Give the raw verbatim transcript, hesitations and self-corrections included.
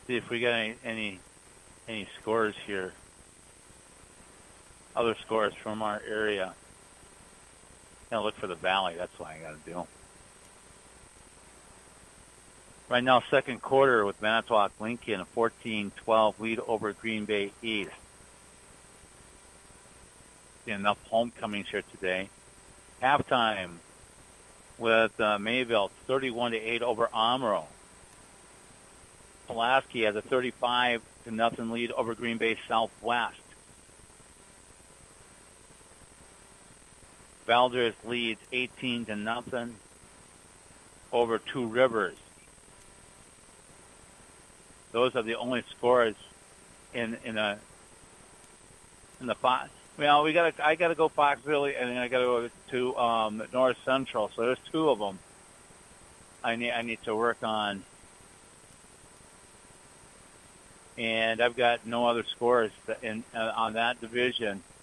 See if we got any any, any scores here. Other scores from our area. Gotta look for the Valley. That's what I gotta do. Right now, second quarter with Manitowoc Lincoln, a fourteen twelve lead over Green Bay East. Enough homecomings here today. Halftime with uh, Mayville, thirty-one to eight over Omro. Pulaski has a thirty-five to nothing lead over Green Bay Southwest. Valdez leads eighteen to nothing over Two Rivers. Those are the only scores in in a in the Fox. Well, we got I got to go Foxville, and then I got to go to um, North Central. So there's two of them. I need I need to work on, and I've got no other scores in uh, on that division.